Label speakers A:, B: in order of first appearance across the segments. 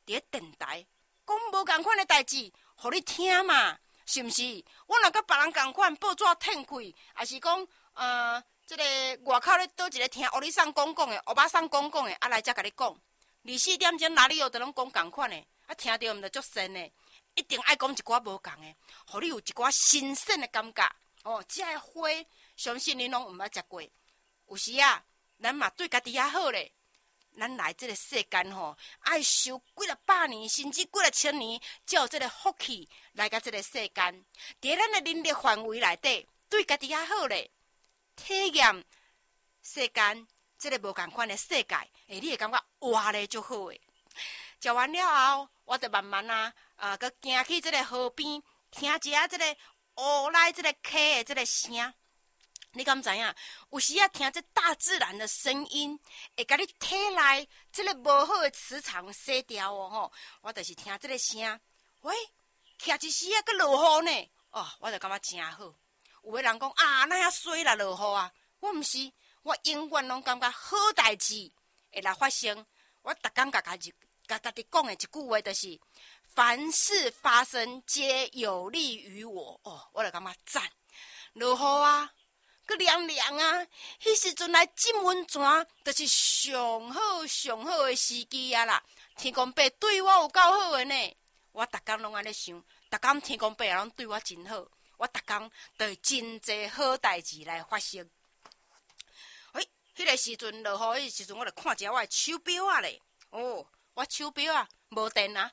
A: 咧电台讲无共款的代志，互你听嘛，是毋是？我若甲别人共款报纸腾开，也是讲即个外口咧倒一个听乌里桑讲的，乌巴桑讲的，来才甲你讲。24点钟哪里有都拢讲共款的，听到毋着足神的，一定爱讲一寡无共的，互你有一寡新鲜的感觉。这个花，相信恁拢毋捌食过。有时啊，咱嘛对家己也好咧。咱来这个世间爱受几了百年，甚至几了千年，才有这个福气来到这个世间。在咱的能力范围内底，对家己也好咧，体验世间这个无共款的世界，你会感觉活咧就好诶。食完了后，我就慢慢佮行去这个河边，听一下这个乌来这个溪的这个声。你敢知影？有时听这大自然的声音，会甲你体内这个无好的磁场洗掉我就是听这个声，喂，徛一时佮落雨呢，我就感觉真好。有的人讲哪遐水啦落雨啊，我毋是，我永远拢感觉好代志会来发生。我逐工甲家己讲的一句话就是：凡事发生皆有利于我。我就感觉赞，落雨啊！佮凉凉啊！迄时阵来浸温泉，就是上好上好的时机啊啦！天公伯对我有够好的呢，我逐工拢安尼想，逐工天公伯也拢对我真好，我逐工都有真侪好代志来发生。迄个时阵落雨，迄时阵我就看一下我的手表啊咧，我手表啊无电啊，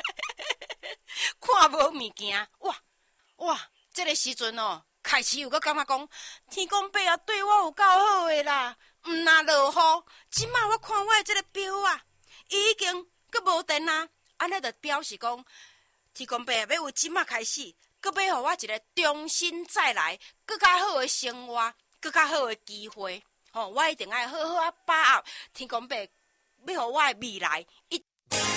A: 看无物件，哇！这个时阵开始有个感觉讲，天公伯啊对我有够好的啦，若落雨，即摆我看我的这个表啊，已经佮无电啊，安尼就表示讲，天公伯要有即摆开始，佮要互我一个重新再来，佮较好的生活，佮较好的机会，我一定爱好好把握天公伯要互我的未来。